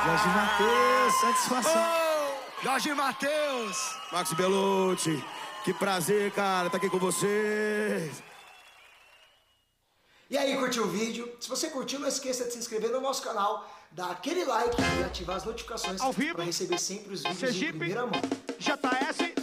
Jorge Mateus, satisfação. Oh, Jorge Mateus. Max Belucci, que prazer, cara, tá aqui com vocês. E aí, curtiu o vídeo? Se você curtiu, não esqueça de se inscrever no nosso canal, dar aquele like e ativar as notificações ao vivo para receber sempre os vídeos Sergipe, em primeira mão. JS